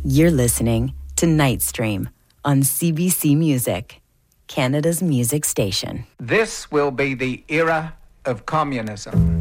You're listening to Nightstream on CBC Music, Canada's music station. This will be the era of communism.